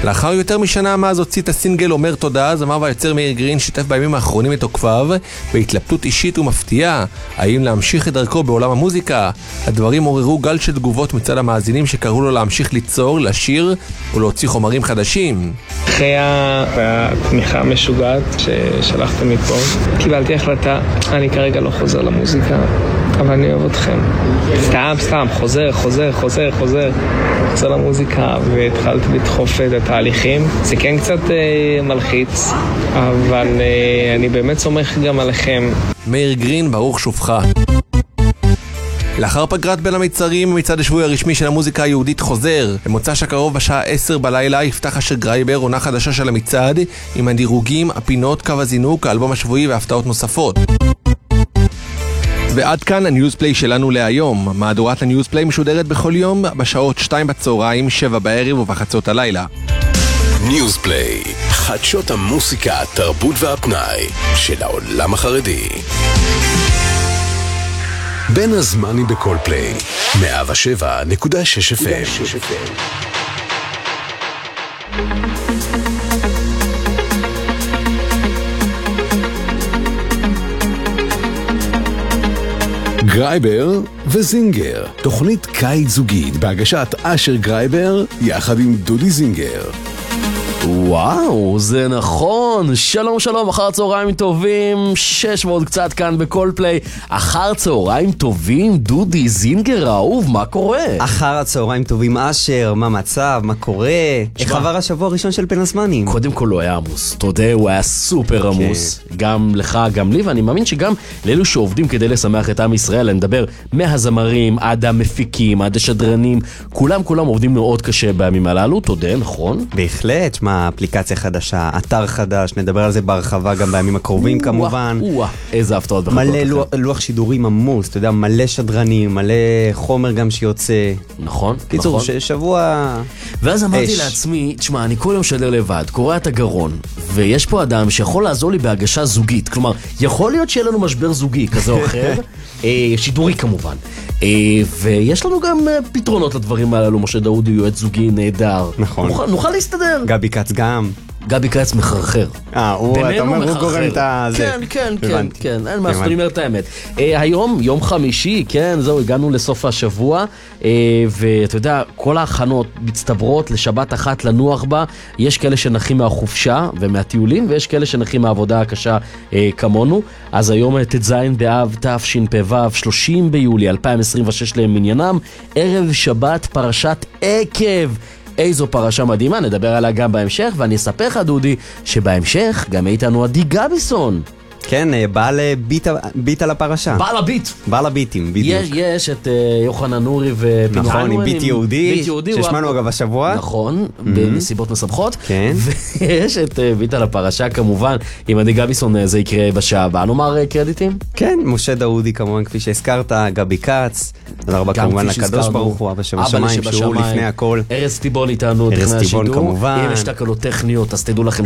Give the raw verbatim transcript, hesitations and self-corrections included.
לאחר יותר משנה מאז הוציא את הסינגל אומר תודה, זמר והיוצר מאיר גרין שיתף בימים האחרונים את עוקביו בהתלבטות אישית ומפתיעה, האם להמשיך את דרכו בעולם המוזיקה. הדברים עוררו גל של תגובות מצד המאזינים שקראו לו להמשיך ליצור, לשיר ולהוציא חומרים חדשים. אחרי התמיכה המשוגעת ששלחתם מפה, קיבלתי החלטה, אני כרגע לא חוזר למוזיקה, אבל אני אוהב אתכם. סתם, סתם, חוזר, חוזר, חוזר, חוזר, חוזר למוזיקה, והתחלתי לדחוף את התהליכים. זה כן קצת אה, מלחיץ, אבל אה, אני באמת סומך גם עליכם. מאיר גרין, ברוך שובך. לאחר פגרת בין המצרים, מצעד השבועי הרשמי של המוזיקה היהודית חוזר. במוצ"ש הקרוב בשעה עשר בלילה יפתח אשר גרייבר עונה חדשה של המצעד עם הדירוגים, הפינות, קו הזינוק, האלבום השבועי והפתעות נוספות. ועד כאן הניוזפליי שלנו להיום. מהדורת הניוזפליי משודרת בכל יום בשעות שתיים בצהריים, שבע בערב ובחצות הלילה. ניוזפליי, חדשות המוסיקה, התרבות והפנאי של העולם החרדי. בין הזמנים בכל פליי, מאה ושבע נקודה שש אף אם. גרייבר וזינגר, תוכנית קיץ זוגית בהגשת אשר גרייבר יחד עם דודי זינגר. וואו, זה נכון. שלום שלום, אחר צהריים טובים, שש ועוד קצת כאן בכל פליי. אחר צהריים טובים, דודי זינגר האהוב, מה קורה? אחר הצהריים טובים, אשר, מה מצב, מה קורה? איך עבר השבוע הראשון של בין הזמנים? קודם כל הוא היה עמוס, אתה יודע, הוא היה סופר עמוס, גם לך, גם לי, ואני מאמין שגם לאלו שעובדים כדי לשמח את עם ישראל, אני מדבר מהזמרים עד המפיקים, עד השדרנים, כולם כולם עובדים מאוד קשה בימים הללו, תודה, נכון? בהחלט, שמה אפליקציה חדשה, אתר חדש, נדבר על זה בהרחבה גם בימים הקרובים כמובן. וואו, איזה הפתעות בחכות. מלא לוח שידורים עמוס, אתה יודע, מלא שדרנים, מלא חומר גם שיוצא. נכון, קיצור, נכון. שבוע... ואז אמרתי לעצמי, תשמע, אני כל יום שדר לבד, קורא את הגרון, ויש פה אדם שיכול לעזור לי בהגשה זוגית. כלומר, יכול להיות שיהיה לנו משבר זוגי כזה או אחר, שידורי כמובן. ויש לנו גם פתרונות לדברים הללו. משה דאוד הוא יועץ זוגי נהדר. נכון. נוכל להסתדר. גבי קץ גם. גבי קץ מחרחר. אה, אתה אומר, הוא גורם את זה. כן, כן, כן, כן, אין מה, אני אומר את האמת. היום, יום חמישי, כן, זהו, הגענו לסוף השבוע, ואתה יודע, כל ההכנות מצטברות לשבת אחת לנוח בה. יש כאלה שנחים מהחופשה ומהטיולים, ויש כאלה שנחים מהעבודה הקשה כמונו. אז היום תז' באב תשפ"ו, שלושים ביולי אלפיים עשרים ושש למניינם, ערב שבת פרשת עקב. איזו פרשה מדהימה, נדבר עליה גם בהמשך, ואני אספר לך דודי שבהמשך גם איתנו עדי גביסון. כן, בעל ביט, ביט על הפרשה. בעל הביט. בעל הביטים, בדיוק. יש, יש את uh, יוחנן נורי ופינוי. נכון, עם ביט יהודי, ביט יהודי ששמענו אגב השבוע. נכון, mm-hmm. בנסיבות משמחות. כן. ויש את uh, ביט על הפרשה כמובן, עם עדי גביסון uh, זה יקרה בשעה הבאה. נאמר uh, קרדיטים? כן, משה דאודי כמובן, כפי שהזכרת, גבי קץ. תודה רבה כמובן לקדוש ברוך הוא, אבא שבשמיים, שהוא לפני הכל. ארז טיבון איתנו, ארז טיבון כמובן. אם יש תקלות טכניות, אז תדעו לכם